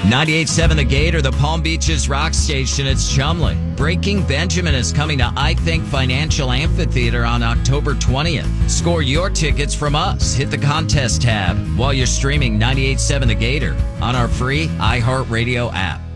98.7 The Gator, the Palm Beaches rock station. It's Chumley. Breaking Benjamin is coming to I Think Financial Amphitheater on October 20th. Score your tickets from us. Hit the contest tab while you're streaming 98.7 The Gator on our free iHeartRadio app.